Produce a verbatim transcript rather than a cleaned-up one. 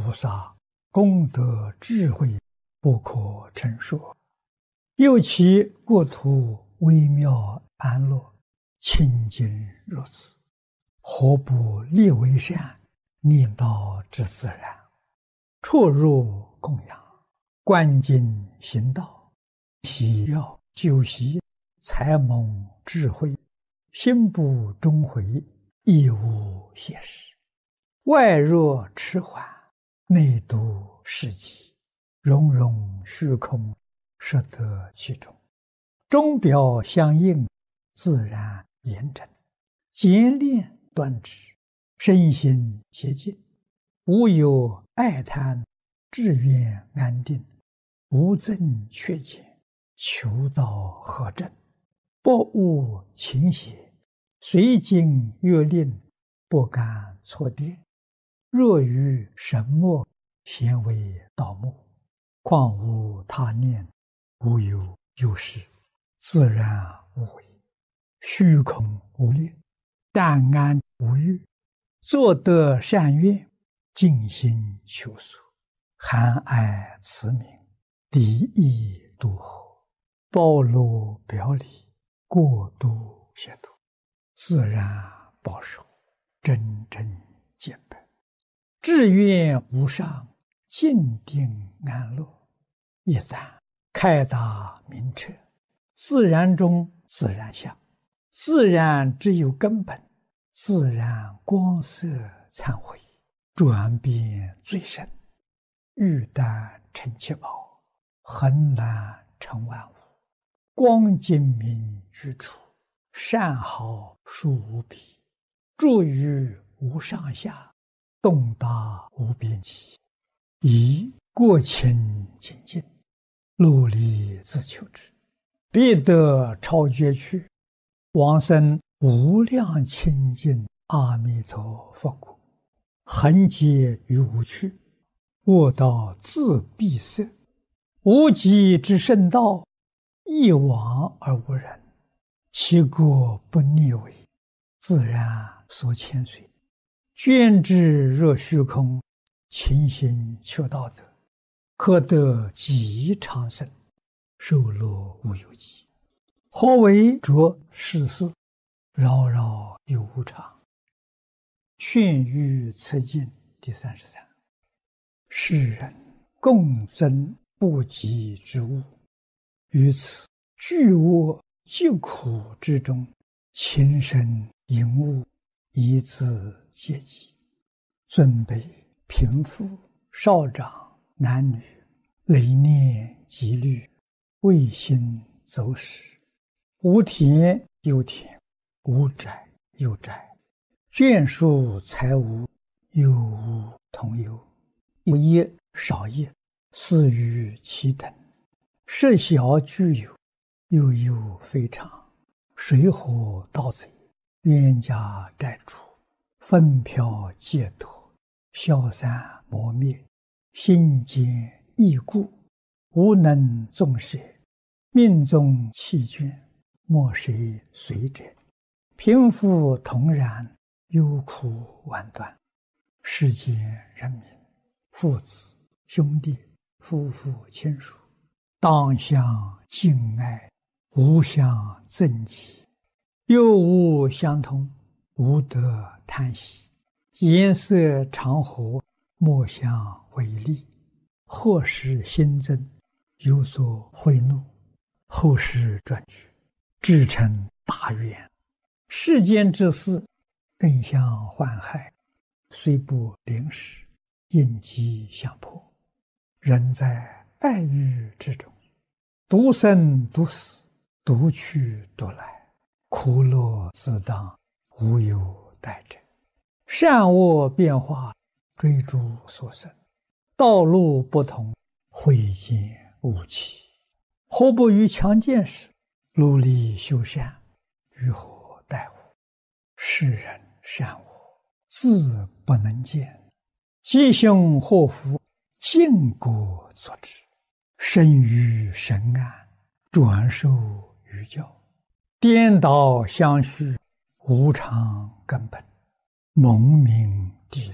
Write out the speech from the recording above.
菩萨功德智慧不可称说，又其国土微妙安乐，清净如此，何不立为善，念道之自然，出入供养，观经行道，喜要修习，才蒙智慧，心不终回，亦无邪实。外若迟缓，内度世极，融融虚空，摄得其中。钟表相应，自然严整，简练端直，身心洁净，无有爱贪，志愿安定，无增缺减，求道合正，不误情邪，随经阅令，不敢错跌。若于神默，咸为道目，况无他念，无有有事，自然无为，虚空无念，淡安无欲，作得善愿，尽心求索，含爱慈悯，离意度合，包罗表里，过度协度，自然保守，真正见本，志愿无上，静定安乐。一旦开达明彻，自然中自然相，自然只有根本，自然光色忏悔，转变最深，玉丹成七宝，恒然成万物，光精明居处，善好殊无比，住于无上下，动达无边际，以过清净净，努力自求之，必得超绝去，往生无量清净阿弥陀佛国，恒劫于无趣，卧道自闭塞，无极之圣道，一往而无人，其国不逆违，自然所牵随，捐之若虚空，勤行求道德，可得极长生，寿乐无有极。何为着世事，扰扰有无常。劝喻此经第三十三。世人共增不及之物，于此巨恶疾苦之中，情深淫恶，以自阶级，尊卑贫富少长男女，累念积虑，未心走使，无田有田，无宅有宅，眷属财物，有无同有，有业少业，似于其等，设小具有，又有非常，水火盗贼，冤家债主，纷飘借脱，消散磨灭，心坚易故，无能纵舍，命中弃眷，莫谁随者，贫富同然，忧苦万端。世间人民，父子兄弟，夫妇亲属，当相敬爱，无相憎忌，又无相同，无得贪喜，颜色常和，莫相违逆，或使心增，有所悔怒，后世转举，至成大愿。世间之事，更相患害，虽不临时，应机相迫。人在爱欲之中，独生独死，独去独来，苦乐自当，无有待者。善恶变化，追逐所生，道路不同，慧见无期。何不于强健时，努力修善，于何待乎？世人善恶，自不能见，吉凶祸福，尽果作之。生于神安，转受于教，颠倒相续，无常根本，蒙名